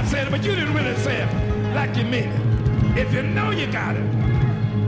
said it, but you didn't really say it like you mean it. If you know you got it,